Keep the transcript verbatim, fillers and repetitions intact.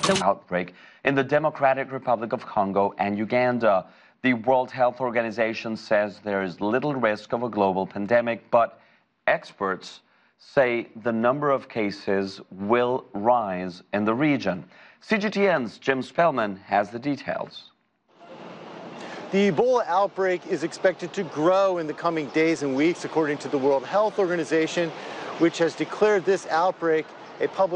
The outbreak in the Democratic Republic of Congo and Uganda. The World Health Organization says there is little risk of a global pandemic, but experts say the number of cases will rise in the region. C G T N's Jim Spellman has the details. The Ebola outbreak is expected to grow in the coming days and weeks, according to the World Health Organization, which has declared this outbreak a public